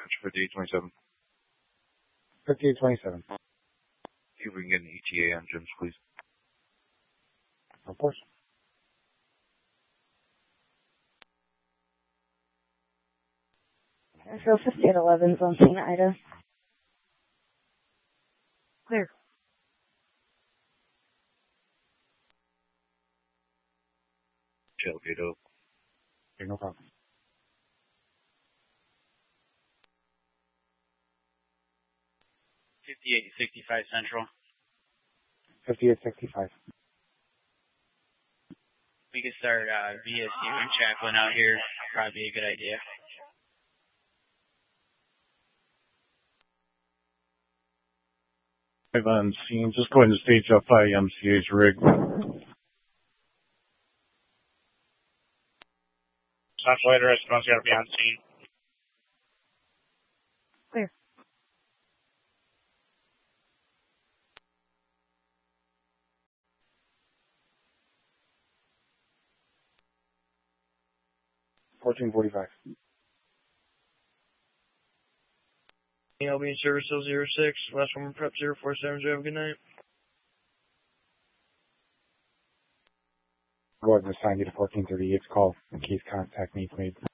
For the 827. 5827. See if we can get an ETA on Jim's, please. Of course. So 5811's on St. Ida. Clear. Tailgate up. Okay, no problem. 5865 Central. 5865. We could start VSU and Chaplain out here. Probably be a good idea. On scene, just go ahead and stage up IMCA's rig. Central Later Response, got to be on scene. Clear. $14.45. I'll be in service till 06. Last one prep 047. Have a good night. Go ahead and assign you to 1438's call in case contact needs made.